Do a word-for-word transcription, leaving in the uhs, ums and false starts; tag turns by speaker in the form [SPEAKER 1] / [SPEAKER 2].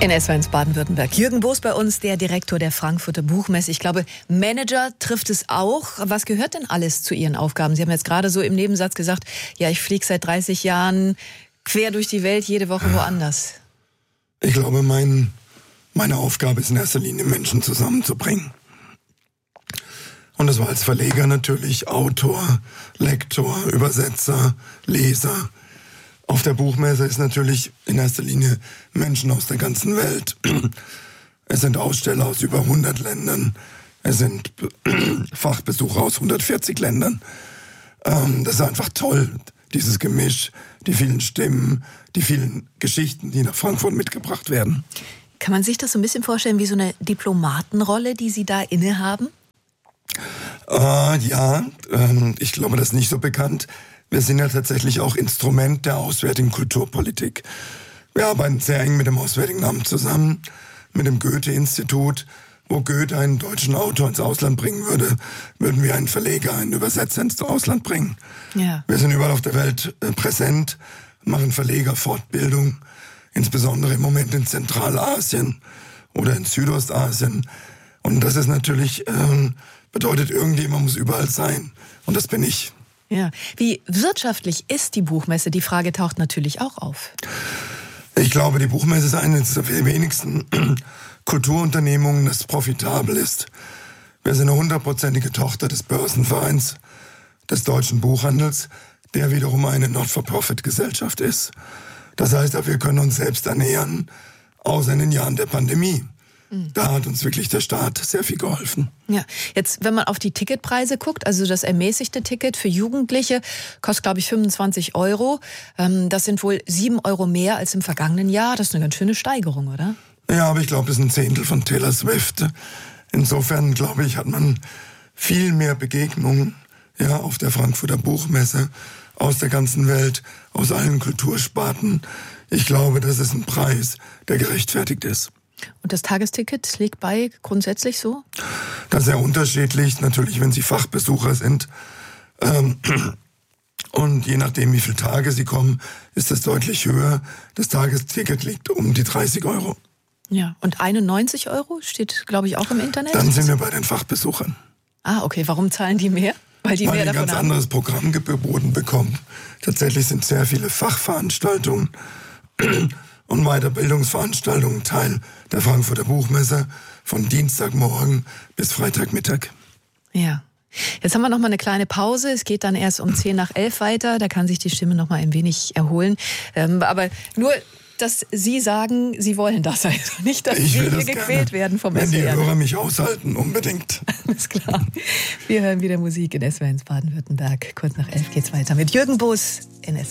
[SPEAKER 1] In S W R eins Baden-Württemberg. Jürgen Boos bei uns, der Direktor der Frankfurter Buchmesse. Ich glaube, Manager trifft es auch. Was gehört denn alles zu Ihren Aufgaben? Sie haben jetzt gerade so im Nebensatz gesagt, ja, ich fliege seit dreißig Jahren quer durch die Welt, jede Woche woanders.
[SPEAKER 2] Ich glaube, mein, meine Aufgabe ist in erster Linie, Menschen zusammenzubringen. Und das war als Verleger natürlich Autor, Lektor, Übersetzer, Leser. Auf der Buchmesse ist natürlich in erster Linie Menschen aus der ganzen Welt. Es sind Aussteller aus über hundert Ländern. Es sind Fachbesucher aus hundertvierzig Ländern. Das ist einfach toll, dieses Gemisch, die vielen Stimmen, die vielen Geschichten, die nach Frankfurt mitgebracht werden.
[SPEAKER 1] Kann man sich das so ein bisschen vorstellen wie so eine Diplomatenrolle, die Sie da innehaben?
[SPEAKER 2] Äh, ja, ähm, ich glaube, das ist nicht so bekannt. Wir sind ja tatsächlich auch Instrument der auswärtigen Kulturpolitik. Wir arbeiten sehr eng mit dem Auswärtigen Amt zusammen, mit dem Goethe-Institut. Wo Goethe einen deutschen Autor ins Ausland bringen würde, würden wir einen Verleger, einen Übersetzer ins Ausland bringen. Ja. Wir sind überall auf der Welt äh, präsent, machen Verlegerfortbildung, insbesondere im Moment in Zentralasien oder in Südostasien. Und das ist natürlich, ähm, bedeutet, irgendjemand muss überall sein. Und das bin ich.
[SPEAKER 1] Ja. Wie wirtschaftlich ist die Buchmesse? Die Frage taucht natürlich auch auf.
[SPEAKER 2] Ich glaube, die Buchmesse ist eine der wenigsten Kulturunternehmungen, das profitabel ist. Wir sind eine hundertprozentige Tochter des Börsenvereins des Deutschen Buchhandels, der wiederum eine Not-for-Profit-Gesellschaft ist. Das heißt, wir können uns selbst ernähren, außer in den Jahren der Pandemie. Da hat uns wirklich der Staat sehr viel geholfen.
[SPEAKER 1] Ja, jetzt, wenn man auf die Ticketpreise guckt, also das ermäßigte Ticket für Jugendliche kostet, glaube ich, fünfundzwanzig Euro. Das sind wohl sieben Euro mehr als im vergangenen Jahr. Das ist eine ganz schöne Steigerung, oder?
[SPEAKER 2] Ja, aber ich glaube, das ist ein Zehntel von Taylor Swift. Insofern, glaube ich, hat man viel mehr Begegnungen, ja, auf der Frankfurter Buchmesse, aus der ganzen Welt, aus allen Kultursparten. Ich glaube, das ist ein Preis, der gerechtfertigt ist.
[SPEAKER 1] Und das Tagesticket liegt bei grundsätzlich so?
[SPEAKER 2] Das ist sehr unterschiedlich, natürlich, wenn Sie Fachbesucher sind. Ähm, und je nachdem, wie viele Tage Sie kommen, ist das deutlich höher. Das Tagesticket liegt um die dreißig Euro.
[SPEAKER 1] Ja, und einundneunzig Euro steht, glaube ich, auch im Internet?
[SPEAKER 2] Dann sind wir bei den Fachbesuchern.
[SPEAKER 1] Ah, okay. Warum zahlen die mehr? Weil die
[SPEAKER 2] Weil
[SPEAKER 1] mehr
[SPEAKER 2] die ein
[SPEAKER 1] davon
[SPEAKER 2] ganz
[SPEAKER 1] haben.
[SPEAKER 2] anderes Programm geboten bekommen. Tatsächlich sind sehr viele Fachveranstaltungen und Weiterbildungsveranstaltungen Teil der Frankfurter Buchmesse von Dienstagmorgen bis Freitagmittag.
[SPEAKER 1] Ja. Jetzt haben wir noch mal eine kleine Pause. Es geht dann erst um zehn nach elf weiter. Da kann sich die Stimme noch mal ein wenig erholen. Ähm, aber nur, dass Sie sagen, Sie wollen das also nicht, dass
[SPEAKER 2] ich
[SPEAKER 1] Sie
[SPEAKER 2] will
[SPEAKER 1] hier
[SPEAKER 2] das
[SPEAKER 1] gequält
[SPEAKER 2] gerne,
[SPEAKER 1] werden vom
[SPEAKER 2] wenn
[SPEAKER 1] S W R.
[SPEAKER 2] die Hörer mich aushalten, unbedingt.
[SPEAKER 1] Alles klar. Wir hören wieder Musik in S W R eins Baden-Württemberg. Kurz nach elf geht's weiter mit Jürgen Boos in S W R.